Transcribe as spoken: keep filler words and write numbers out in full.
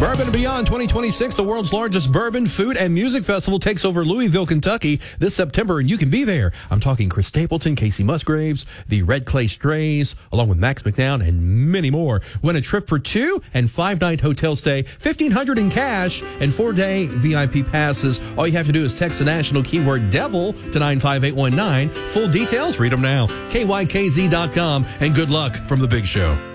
Bourbon and Beyond twenty twenty-six, the world's largest bourbon, food, and music festival takes over Louisville, Kentucky this September, and you can be there. I'm talking Chris Stapleton, Casey Musgraves, the Red Clay Strays, along with Max McNown, and many more. Win a trip for two and five-night hotel stay, fifteen hundred dollars in cash, and four-day V I P passes. All you have to do is text the national keyword DEVIL to nine five eight one nine. Full details, read them now. K Y K Z dot com, and good luck from The Big Show.